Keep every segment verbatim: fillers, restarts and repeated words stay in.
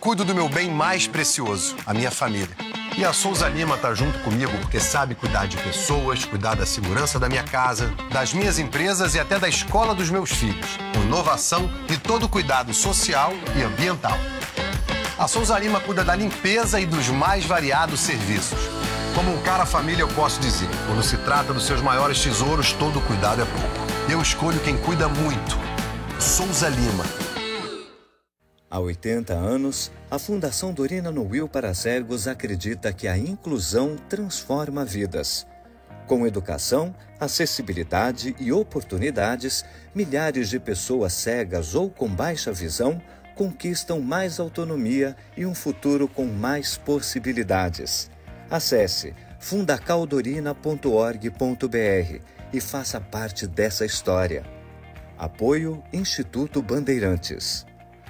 cuido do meu bem mais precioso, a minha família. E a Souza Lima tá junto comigo porque sabe cuidar de pessoas, cuidar da segurança da minha casa, das minhas empresas e até da escola dos meus filhos, com inovação e todo cuidado social e ambiental. A Souza Lima cuida da limpeza e dos mais variados serviços. Como um cara família, eu posso dizer, quando se trata dos seus maiores tesouros, todo cuidado é pouco. Eu escolho quem cuida muito. Souza Lima. Há oitenta anos, a Fundação Dorina Noil para Cegos acredita que a inclusão transforma vidas. Com educação, acessibilidade e oportunidades, milhares de pessoas cegas ou com baixa visão conquistam mais autonomia e um futuro com mais possibilidades. Acesse fundacaldorina ponto org ponto br e faça parte dessa história. Apoio Instituto Bandeirantes.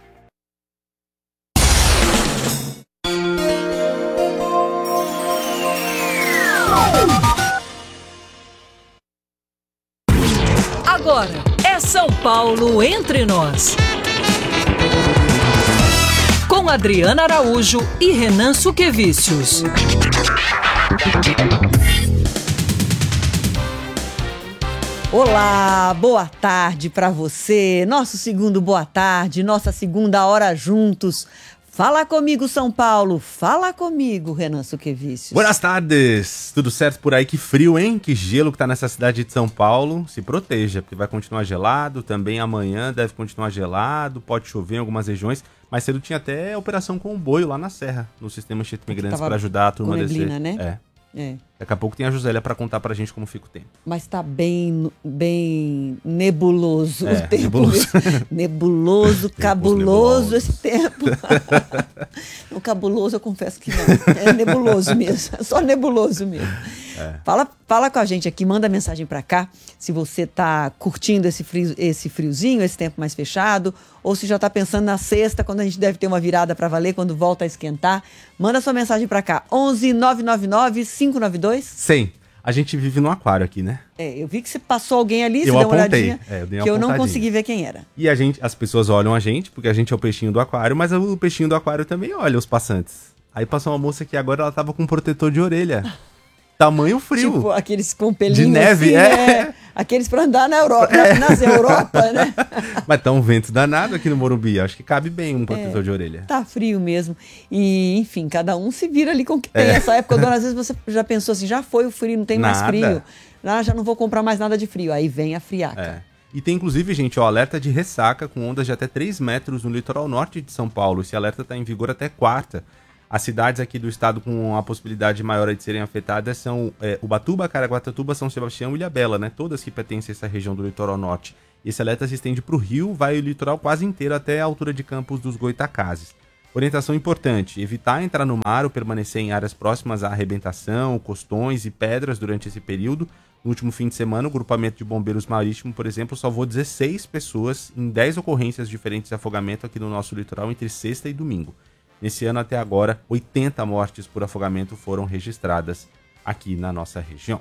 Agora é São Paulo Entre Nós. Com Adriana Araújo e Renan Suquevicius. Olá, boa tarde para você. Nosso segundo boa tarde, nossa segunda hora juntos. Fala comigo, São Paulo. Fala comigo, Renan Suquevicius. Boas tardes. Tudo certo por aí? Que frio, hein? Que gelo que tá nessa cidade de São Paulo. Se proteja, porque vai continuar gelado. Também amanhã deve continuar gelado. Pode chover em algumas regiões. Mais cedo tinha até operação com o boio lá na Serra, no sistema Instituto Imigrantes, para ajudar a turma a descer. Neblina, né? É. É. Daqui a pouco tem a Josélia para contar pra gente como fica o tempo. Mas tá bem, bem nebuloso É, o tempo. nebuloso. Nebuloso, cabuloso esse tempo. O cabuloso eu confesso que não. É nebuloso mesmo. É só nebuloso mesmo. É. Fala, fala com a gente aqui, manda mensagem pra cá se você tá curtindo esse, frio, esse friozinho, esse tempo mais fechado, ou se já tá pensando na sexta, quando a gente deve ter uma virada pra valer, quando volta a esquentar. Manda sua mensagem pra cá, onze nove nove nove cinco nove dois. Sim, a gente vive num aquário aqui, né? É, eu vi que você passou alguém ali, você eu deu uma apontei, olhadinha, é, eu dei uma que eu não apontadinha. consegui ver quem era. E a gente, as pessoas olham a gente, porque a gente é o peixinho do aquário, mas o peixinho do aquário também olha os passantes. Aí passou uma moça que agora ela tava com um protetor de orelha. Tamanho frio. Tipo, aqueles com pelinho de neve, assim, é. é. Aqueles pra andar na Europa, é. nas Europa, né? Mas tá um vento danado aqui no Morumbi. Acho que cabe bem um protetor é, de orelha. Tá frio mesmo. E, enfim, cada um se vira ali com o que tem. É. Essa época do ano, às vezes você já pensou assim, já foi o frio, não tem nada. mais frio. Ah, já não vou comprar mais nada de frio. Aí vem a friaca. É. E tem, inclusive, gente, ó, alerta de ressaca com ondas de até três metros no litoral norte de São Paulo. Esse alerta tá em vigor até quarta. As cidades aqui do estado com a possibilidade maior de serem afetadas são é, Ubatuba, Caraguatatuba, São Sebastião e Ilhabela, né? Todas que pertencem a essa região do litoral norte. Esse alerta se estende para o Rio, vai o litoral quase inteiro até a altura de Campos dos Goitacazes. Orientação importante, evitar entrar no mar ou permanecer em áreas próximas à arrebentação, costões e pedras durante esse período. No último fim de semana, o grupamento de bombeiros marítimo, por exemplo, salvou dezesseis pessoas em dez ocorrências diferentes de afogamento aqui no nosso litoral entre sexta e domingo. Nesse ano, até agora, oitenta mortes por afogamento foram registradas aqui na nossa região.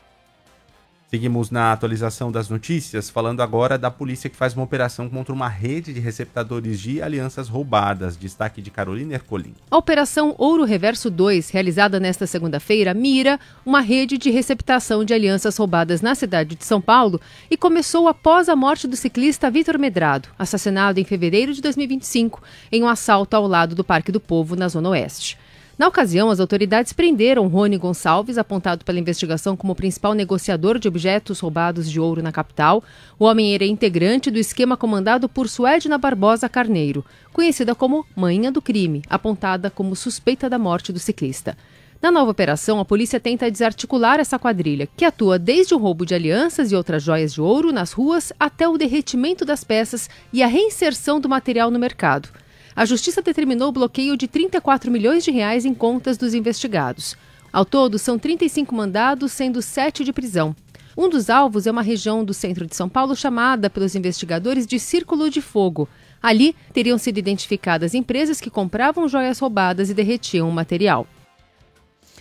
Seguimos na atualização das notícias, falando agora da polícia que faz uma operação contra uma rede de receptadores de alianças roubadas. Destaque de Carolina Ercolim. A Operação Ouro Reverso dois, realizada nesta segunda-feira, mira uma rede de receptação de alianças roubadas na cidade de São Paulo e começou após a morte do ciclista Vitor Medrado, assassinado em fevereiro de dois mil e vinte e cinco, em um assalto ao lado do Parque do Povo, na Zona Oeste. Na ocasião, as autoridades prenderam Rony Gonçalves, apontado pela investigação como principal negociador de objetos roubados de ouro na capital. O homem era integrante do esquema comandado por Suedna Barbosa Carneiro, conhecida como Manhã do Crime, apontada como suspeita da morte do ciclista. Na nova operação, a polícia tenta desarticular essa quadrilha, que atua desde o roubo de alianças e outras joias de ouro nas ruas até o derretimento das peças e a reinserção do material no mercado. A Justiça determinou o bloqueio de trinta e quatro milhões de reais em contas dos investigados. Ao todo, são trinta e cinco mandados, sendo sete de prisão. Um dos alvos é uma região do centro de São Paulo chamada pelos investigadores de Círculo de Fogo. Ali, teriam sido identificadas empresas que compravam joias roubadas e derretiam o material.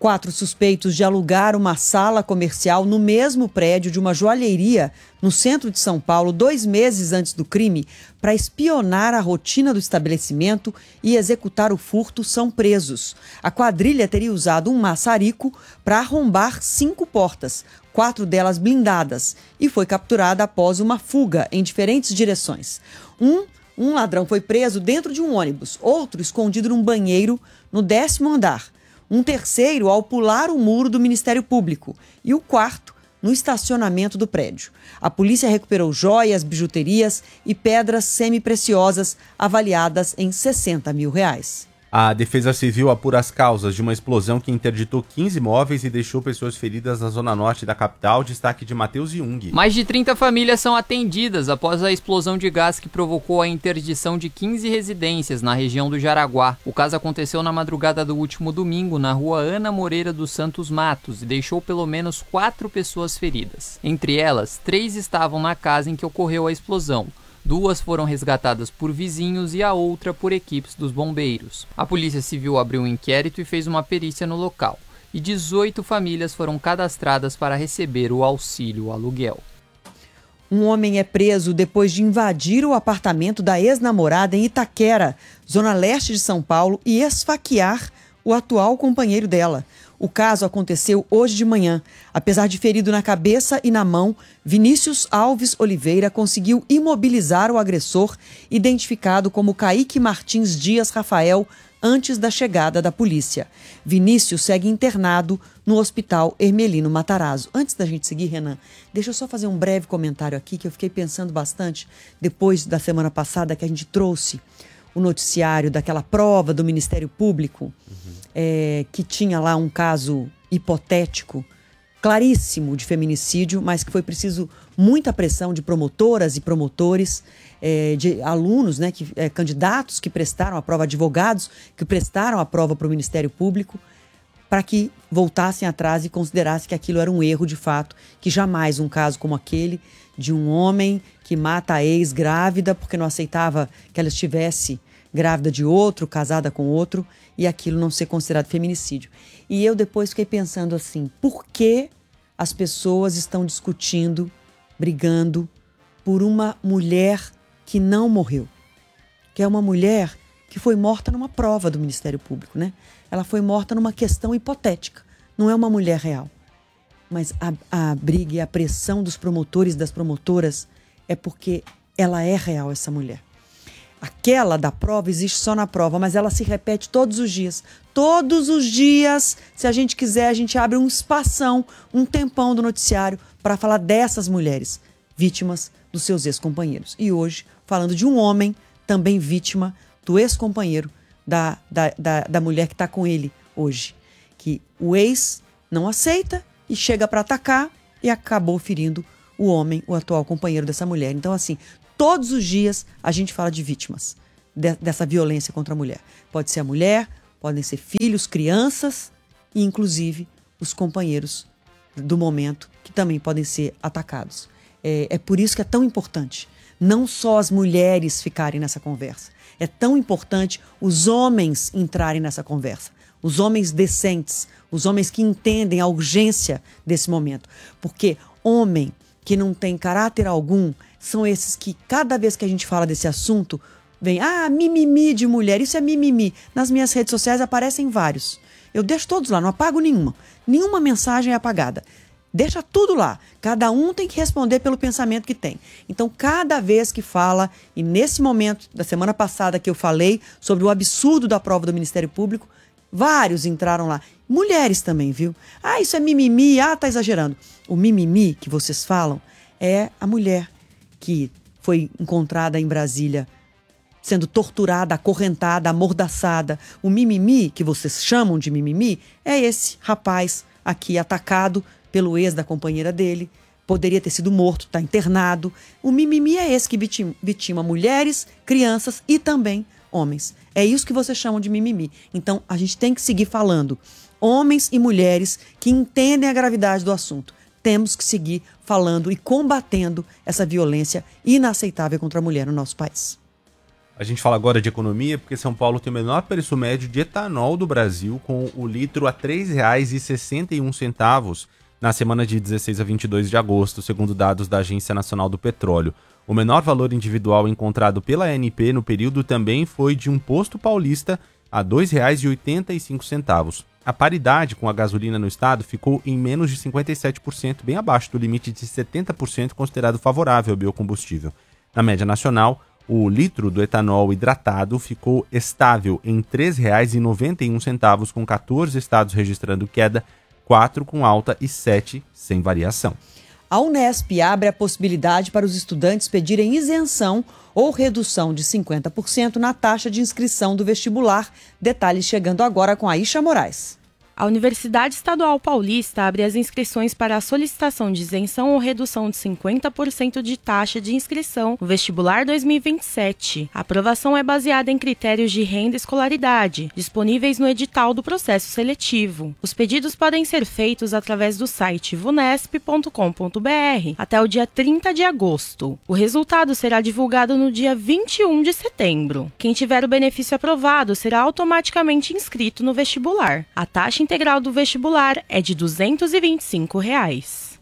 Quatro suspeitos de alugar uma sala comercial no mesmo prédio de uma joalheria no centro de São Paulo, dois meses antes do crime, para espionar a rotina do estabelecimento e executar o furto, são presos. A quadrilha teria usado um maçarico para arrombar cinco portas, quatro delas blindadas, e foi capturada após uma fuga em diferentes direções. Um, um ladrão foi preso dentro de um ônibus, outro escondido num banheiro no décimo andar. Um terceiro ao pular o muro do Ministério Público e o quarto no estacionamento do prédio. A polícia recuperou joias, bijuterias e pedras semi-preciosas avaliadas em sessenta mil reais. A Defesa Civil apura as causas de uma explosão que interditou quinze imóveis e deixou pessoas feridas na zona norte da capital, destaque de Matheus Jung. Mais de trinta famílias são atendidas após a explosão de gás que provocou a interdição de quinze residências na região do Jaraguá. O caso aconteceu na madrugada do último domingo, na rua Ana Moreira dos Santos Matos, e deixou pelo menos quatro pessoas feridas. Entre elas, três estavam na casa em que ocorreu a explosão. Duas foram resgatadas por vizinhos e a outra por equipes dos bombeiros. A Polícia Civil abriu um inquérito e fez uma perícia no local. E dezoito famílias foram cadastradas para receber o auxílio aluguel. Um homem é preso depois de invadir o apartamento da ex-namorada em Itaquera, zona leste de São Paulo, e esfaquear o atual companheiro dela. O caso aconteceu hoje de manhã. Apesar de ferido na cabeça e na mão, Vinícius Alves Oliveira conseguiu imobilizar o agressor, identificado como Kaique Martins Dias Rafael, antes da chegada da polícia. Vinícius segue internado no Hospital Hermelino Matarazzo. Antes da gente seguir, Renan, deixa eu só fazer um breve comentário aqui, que eu fiquei pensando bastante depois da semana passada que a gente trouxe o noticiário daquela prova do Ministério Público, uhum. é, que tinha lá um caso hipotético, claríssimo de feminicídio, mas que foi preciso muita pressão de promotoras e promotores, é, de alunos, né, que, é, candidatos que prestaram a prova, advogados que prestaram a prova para o Ministério Público, para que voltassem atrás e considerassem que aquilo era um erro de fato, que jamais um caso como aquele de um homem que mata a ex grávida porque não aceitava que ela estivesse grávida de outro, casada com outro, e aquilo não ser considerado feminicídio. E eu depois fiquei pensando assim, por que as pessoas estão discutindo, brigando por uma mulher que não morreu? Que é uma mulher que foi morta numa prova do Ministério Público, né? Ela foi morta numa questão hipotética, não é uma mulher real. Mas a, a briga e a pressão dos promotores e das promotoras é porque ela é real, essa mulher. Aquela da prova existe só na prova, mas ela se repete todos os dias. Todos os dias, se a gente quiser, a gente abre um espação, um tempão do noticiário para falar dessas mulheres, vítimas dos seus ex-companheiros. E hoje, falando de um homem, também vítima do ex-companheiro da, da, da, da mulher que está com ele hoje. Que o ex não aceita e chega para atacar e acabou ferindo o homem, o atual companheiro dessa mulher. Então, assim, todos os dias a gente fala de vítimas de, dessa violência contra a mulher. Pode ser a mulher, podem ser filhos, crianças e, inclusive, os companheiros do momento que também podem ser atacados. É, é por isso que é tão importante não só as mulheres ficarem nessa conversa. É tão importante os homens entrarem nessa conversa. Os homens decentes, os homens que entendem a urgência desse momento. Porque homem que não tem caráter algum são esses que, cada vez que a gente fala desse assunto, vem, ah, mimimi de mulher, isso é mimimi. Nas minhas redes sociais aparecem vários. Eu deixo todos lá, não apago nenhuma. Nenhuma mensagem é apagada. Deixa tudo lá. Cada um tem que responder pelo pensamento que tem. Então, cada vez que fala, e nesse momento da semana passada que eu falei sobre o absurdo da prova do Ministério Público, vários entraram lá. Mulheres também, viu? Ah, isso é mimimi, ah, tá exagerando. O mimimi que vocês falam é a mulher que foi encontrada em Brasília sendo torturada, acorrentada, amordaçada. O mimimi, que vocês chamam de mimimi, é esse rapaz aqui atacado pelo ex da companheira dele. Poderia ter sido morto, está internado. O mimimi é esse que vitima, vitima mulheres, crianças e também homens. É isso que vocês chamam de mimimi. Então, a gente tem que seguir falando. Homens e mulheres que entendem a gravidade do assunto. Temos que seguir falando e combatendo essa violência inaceitável contra a mulher no nosso país. A gente fala agora de economia porque São Paulo tem o menor preço médio de etanol do Brasil, com o litro a três reais e sessenta e um centavos na semana de dezesseis a vinte e dois de agosto, segundo dados da Agência Nacional do Petróleo. O menor valor individual encontrado pela A N P no período também foi de um posto paulista a dois reais e oitenta e cinco centavos. A paridade com a gasolina no estado ficou em menos de cinquenta e sete por cento, bem abaixo do limite de setenta por cento considerado favorável ao biocombustível. Na média nacional, o litro do etanol hidratado ficou estável em três reais e noventa e um centavos, com quatorze estados registrando queda, quatro com alta e sete sem variação. A Unesp abre a possibilidade para os estudantes pedirem isenção ou redução de cinquenta por cento na taxa de inscrição do vestibular. Detalhes chegando agora com a Aisha Moraes. A Universidade Estadual Paulista abre as inscrições para a solicitação de isenção ou redução de cinquenta por cento de taxa de inscrição no vestibular dois mil e vinte e sete. A aprovação é baseada em critérios de renda e escolaridade, disponíveis no edital do processo seletivo. Os pedidos podem ser feitos através do site vunesp ponto com ponto b r até o dia trinta de agosto. O resultado será divulgado no dia vinte e um de setembro. Quem tiver o benefício aprovado será automaticamente inscrito no vestibular. A taxa integral do vestibular é de duzentos e vinte e cinco reais.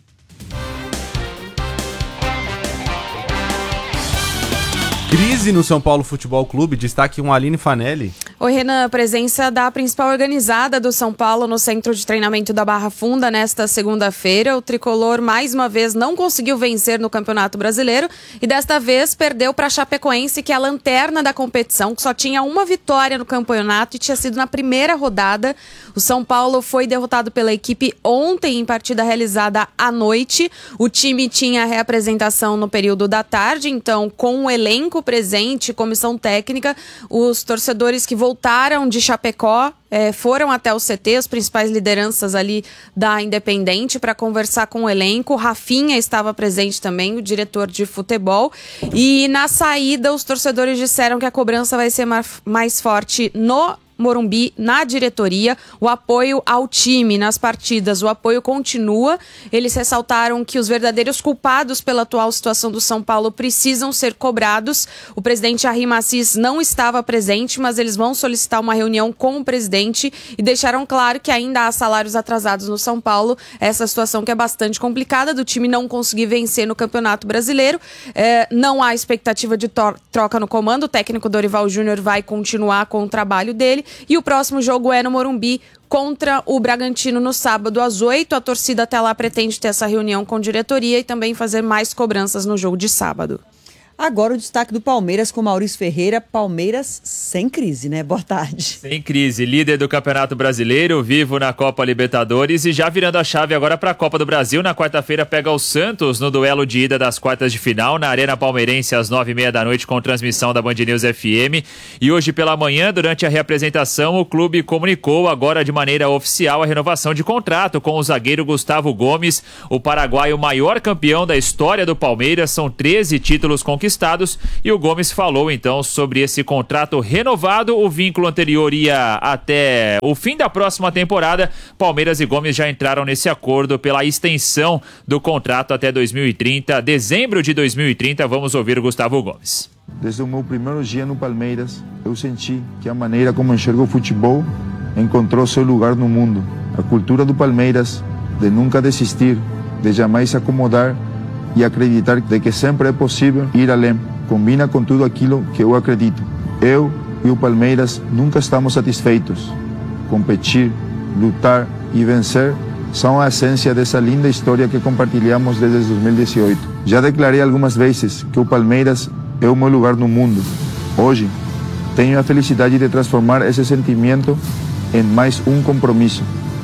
Crise no São Paulo Futebol Clube, destaque um Aline Fanelli. Oi, Renan, presença da principal organizada do São Paulo no centro de treinamento da Barra Funda nesta segunda-feira. O tricolor mais uma vez não conseguiu vencer no Campeonato Brasileiro e desta vez perdeu para a Chapecoense, que é a lanterna da competição, que só tinha uma vitória no campeonato e tinha sido na primeira rodada. O São Paulo foi derrotado pela equipe ontem em partida realizada à noite. O time tinha reapresentação no período da tarde, então com o elenco presente, comissão técnica, os torcedores que voltaram de Chapecó é, foram até o C T, as principais lideranças ali da Independente, para conversar com o elenco. O Rafinha estava presente também, o diretor de futebol. E na saída, os torcedores disseram que a cobrança vai ser mais forte no Morumbi, na diretoria, o apoio ao time nas partidas, o apoio continua. Eles ressaltaram que os verdadeiros culpados pela atual situação do São Paulo precisam ser cobrados. O presidente Arrim Assis não estava presente, mas eles vão solicitar uma reunião com o presidente e deixaram claro que ainda há salários atrasados no São Paulo. Essa situação que é bastante complicada, do time não conseguir vencer no Campeonato Brasileiro. É, não há expectativa de troca no comando, o técnico Dorival Júnior vai continuar com o trabalho dele. E o próximo jogo é no Morumbi contra o Bragantino no sábado às oito. A torcida até lá pretende ter essa reunião com diretoria e também fazer mais cobranças no jogo de sábado. Agora o destaque do Palmeiras com Maurício Ferreira. Palmeiras sem crise, né? Boa tarde. Sem crise, líder do Campeonato Brasileiro, vivo na Copa Libertadores e já virando a chave agora para a Copa do Brasil. Na quarta-feira pega o Santos no duelo de ida das quartas de final na Arena Palmeirense às nove e meia da noite com transmissão da Band News F M. E hoje pela manhã, durante a reapresentação, o clube comunicou agora de maneira oficial a renovação de contrato com o zagueiro Gustavo Gomes, o paraguaio maior campeão da história do Palmeiras. São treze títulos conquistados. Conquistados, e o Gomes falou então sobre esse contrato renovado. O vínculo anterior ia até o fim da próxima temporada. Palmeiras e Gomes já entraram nesse acordo pela extensão do contrato até dois mil e trinta, dezembro de dois mil e trinta. Vamos ouvir o Gustavo Gomes. Desde o meu primeiro dia no Palmeiras, eu senti que a maneira como enxergo o futebol encontrou seu lugar no mundo. A cultura do Palmeiras de nunca desistir, de jamais se acomodar e acreditar de que sempre é possível ir além, combina com tudo aquilo que eu acredito. Eu e o Palmeiras nunca estamos satisfeitos. Competir, lutar e vencer são a essência dessa linda história que compartilhamos desde dois mil e dezoito. Já declarei algumas vezes que o Palmeiras é o meu lugar no mundo. Hoje, tenho a felicidade de transformar esse sentimento em mais um compromisso.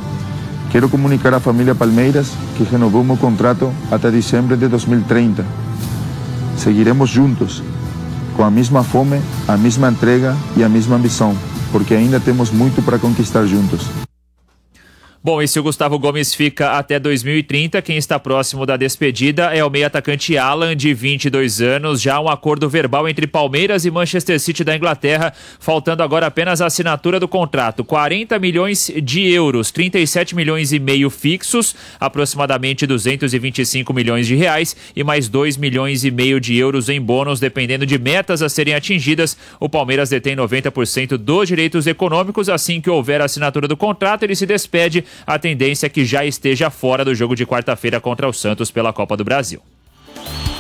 Quero comunicar à família Palmeiras que renovou meu contrato até dezembro de dois mil e trinta. Seguiremos juntos, com a mesma fome, a mesma entrega e a mesma ambição, porque ainda temos muito para conquistar juntos. Bom, e se o Gustavo Gomes fica até dois mil e trinta, quem está próximo da despedida é o meio-atacante Alan, de vinte e dois anos. Já um acordo verbal entre Palmeiras e Manchester City da Inglaterra, faltando agora apenas a assinatura do contrato. quarenta milhões de euros, trinta e sete milhões e meio fixos, aproximadamente duzentos e vinte e cinco milhões de reais e mais dois milhões e meio de euros em bônus, dependendo de metas a serem atingidas. O Palmeiras detém noventa por cento dos direitos econômicos. Assim que houver a assinatura do contrato, ele se despede. A tendência é que já esteja fora do jogo de quarta-feira contra o Santos pela Copa do Brasil.